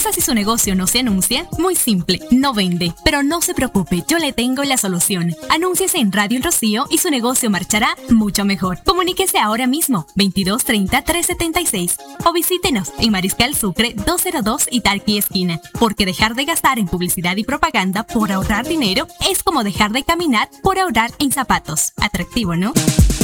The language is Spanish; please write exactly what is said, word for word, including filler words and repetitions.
pasa si su negocio no se anuncia? Muy simple, no vende. Pero no se preocupe, yo le tengo la solución. Anúnciese en Radio El Rocío y su negocio marchará mucho mejor. Comuníquese ahora mismo, veintidós treinta, trescientos setenta y seis. O visítenos en Mariscal Sucre doscientos dos y Talqui Esquina. Porque dejar de gastar en publicidad y propaganda por ahorrar dinero es como dejar de caminar por ahorrar en zapatos. Atractivo, ¿no?